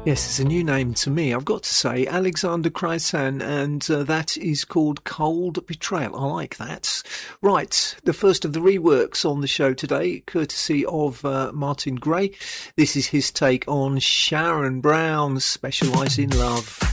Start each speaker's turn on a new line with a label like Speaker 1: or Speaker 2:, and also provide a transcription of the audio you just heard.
Speaker 1: Yes, it's a new name to me, I've got to say. Alexander Krysan, and that is called Cold Betrayal. I like that. Right, the first of the reworks on the show today, courtesy of Martin Gray. This is his take on Sharon Brown's Specialise in Love.